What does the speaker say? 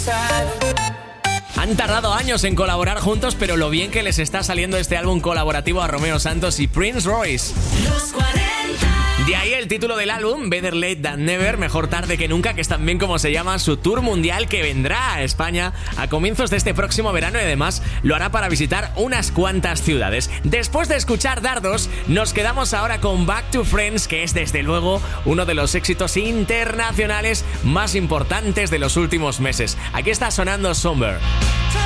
Han tardado años en colaborar juntos, pero lo bien que les está saliendo este álbum colaborativo a Romeo Santos y Prince Royce. Los 40. De ahí el título del álbum, Better Late Than Never, mejor tarde que nunca, que es también como se llama su tour mundial que vendrá a España a comienzos de este próximo verano y además lo hará para visitar unas cuantas ciudades. Después de escuchar Dardos, nos quedamos ahora con Back to Friends, que es desde luego uno de los éxitos internacionales más importantes de los últimos meses. Aquí está sonando Somber.